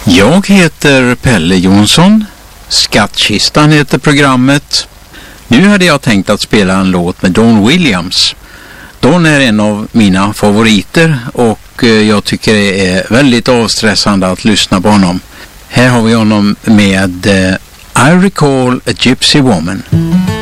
Jag heter Pelle Jonsson. Skattkistan heter programmet. Nu hade jag tänkt att spela en låt med Don Williams. Don är en av mina favoriter och jag tycker det är väldigt avstressande att lyssna på honom. Här har vi honom med I Recall a Gypsy Woman.